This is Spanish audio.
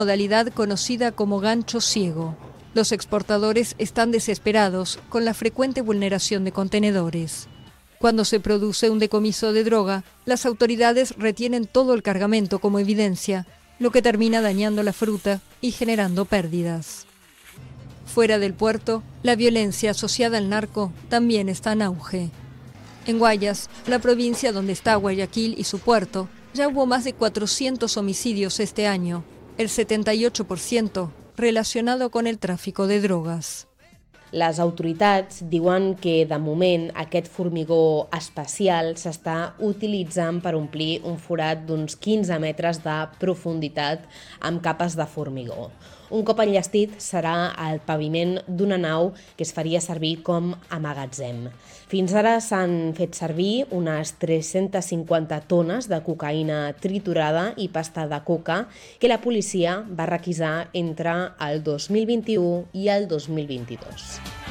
modalidad conocida como gancho ciego. Los exportadores están desesperados con la frecuente vulneración de contenedores. Cuando se produce un decomiso de droga, las autoridades retienen todo el cargamento como evidencia, lo que termina dañando la fruta y generando pérdidas. Fuera del puerto, la violencia asociada al narco también está en auge. En Guayas, la provincia donde está Guayaquil y su puerto, ya hubo más de 400 homicidios este año, el 78% relacionado con el tráfico de drogas. Les autoritats diuen que, de moment, aquest formigó especial s'està utilitzant per omplir un forat d'uns 15 metres de profunditat amb capes de formigó. Un cop enllestit serà el paviment d'una nau que es faria servir com a magatzem. Fins ara s'han fet servir unes 350 tones de cocaïna triturada i pasta de coca que la policia va requisar entre el 2021 i el 2022.